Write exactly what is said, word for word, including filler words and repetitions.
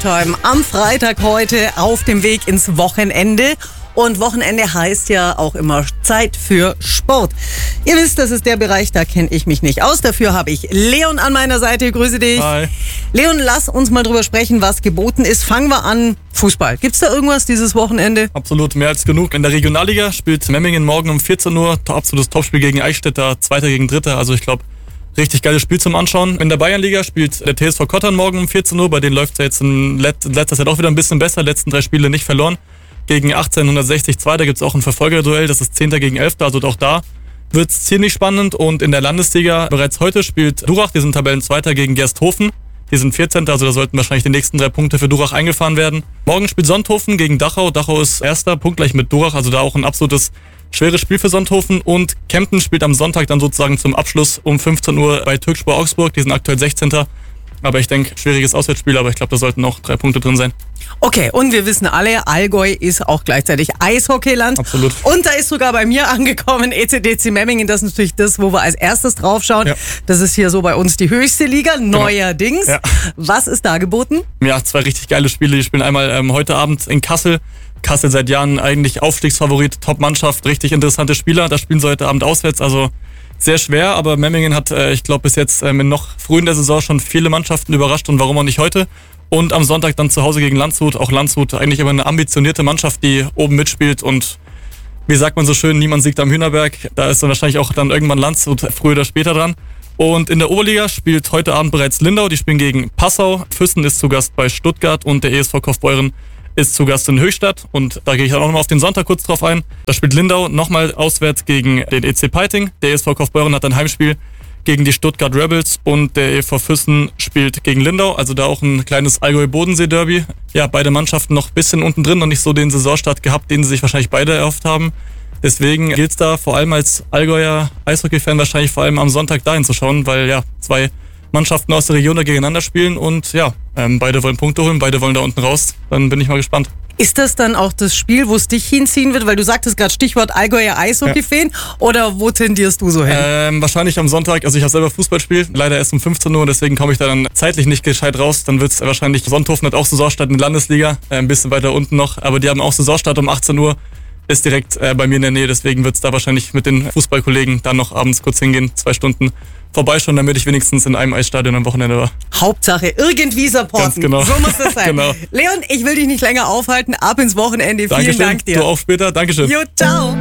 Time am Freitag heute auf dem Weg ins Wochenende. Und Wochenende heißt ja auch immer Zeit für Sport. Ihr wisst, das ist der Bereich, da kenne ich mich nicht aus. Dafür habe ich Leon an meiner Seite. Grüße dich. Hi. Leon, lass uns mal drüber sprechen, was geboten ist. Fangen wir an. Fußball. Gibt's da irgendwas dieses Wochenende? Absolut, mehr als genug. In der Regionalliga spielt Memmingen morgen um vierzehn Uhr. Absolutes Topspiel gegen Eichstätter, Zweiter gegen Dritter. Also ich glaube, richtig geiles Spiel zum Anschauen. In der Bayernliga spielt der T S V Kottern morgen um vierzehn Uhr. Bei denen läuft es ja jetzt in letzter Zeit auch wieder ein bisschen besser. Letzten drei Spiele nicht verloren. Gegen achtzehnhundertsechzig zwei, da gibt es auch ein Verfolgerduell. Das ist Zehnter gegen Elfter. Also auch da wird es ziemlich spannend. Und in der Landesliga bereits heute spielt Durach. Die sind Tabellenzweiter gegen Gersthofen. Die sind vierzehnter. Also da sollten wahrscheinlich die nächsten drei Punkte für Durach eingefahren werden. Morgen spielt Sonthofen gegen Dachau. Dachau ist Erster, punktgleich mit Durach. Also da auch ein absolutes schweres Spiel für Sonthofen. Und Kempten spielt am Sonntag dann sozusagen zum Abschluss um fünfzehn Uhr bei Türkspor Augsburg. Die sind aktuell sechzehnter. Aber ich denke, schwieriges Auswärtsspiel, aber ich glaube, da sollten noch drei Punkte drin sein. Okay, und wir wissen alle, Allgäu ist auch gleichzeitig Eishockeyland. Absolut. Und da ist sogar bei mir angekommen, E C D C Memmingen. Das ist natürlich das, wo wir als erstes draufschauen. Ja. Das ist hier so bei uns die höchste Liga, neuerdings. Ja. Was ist da geboten? Ja, zwei richtig geile Spiele. Die spielen einmal ähm, heute Abend in Kassel. Kassel seit Jahren eigentlich Aufstiegsfavorit, Top-Mannschaft, richtig interessante Spieler. Da spielen sie heute Abend auswärts, also sehr schwer, aber Memmingen hat, äh, ich glaube, bis jetzt ähm, in noch früh in der Saison schon viele Mannschaften überrascht und warum auch nicht heute. Und am Sonntag dann zu Hause gegen Landshut. Auch Landshut eigentlich immer eine ambitionierte Mannschaft, die oben mitspielt und wie sagt man so schön, niemand siegt am Hühnerberg. Da ist dann wahrscheinlich auch dann irgendwann Landshut früher oder später dran. Und in der Oberliga spielt heute Abend bereits Lindau, die spielen gegen Passau. Füssen ist zu Gast bei Stuttgart und der E S V Kaufbeuren ist zu Gast in Höchstadt. Und da gehe ich dann auch nochmal auf den Sonntag kurz drauf ein. Da spielt Lindau nochmal auswärts gegen den E C Peiting. Der E S V Kaufbeuren hat ein Heimspiel gegen die Stuttgart Rebels und der E V Füssen spielt gegen Lindau. Also da auch ein kleines Allgäu-Bodensee-Derby. Ja, beide Mannschaften noch ein bisschen unten drin, noch nicht so den Saisonstart gehabt, den sie sich wahrscheinlich beide erhofft haben. Deswegen gilt es da vor allem als Allgäuer Eishockey-Fan wahrscheinlich vor allem am Sonntag dahin zu schauen, weil ja, zwei Mannschaften aus der Region da gegeneinander spielen und ja, ähm, beide wollen Punkte holen, beide wollen da unten raus. Dann bin ich mal gespannt. Ist das dann auch das Spiel, wo es dich hinziehen wird? Weil du sagtest gerade Stichwort Allgäuer Eishockey-Fan. Ja. Oder wo tendierst du so hin? Ähm, wahrscheinlich am Sonntag. Also ich habe selber Fußball gespielt, leider erst um fünfzehn Uhr. Deswegen komme ich da dann zeitlich nicht gescheit raus. Dann wird es wahrscheinlich, Sonthofen hat auch Saisonstart in der Landesliga. Äh, ein bisschen weiter unten noch. Aber die haben auch Saisonstart um achtzehn Uhr. Ist direkt äh, bei mir in der Nähe. Deswegen wird es da wahrscheinlich mit den Fußballkollegen dann noch abends kurz hingehen. Zwei Stunden vorbeischauen, damit ich wenigstens in einem Eisstadion am Wochenende war. Hauptsache irgendwie supporten. Ganz genau. So muss das sein. Genau. Leon, ich will dich nicht länger aufhalten. Ab ins Wochenende. Dankeschön. Vielen Dank dir. Du auch später. Dankeschön. Jo, ciao.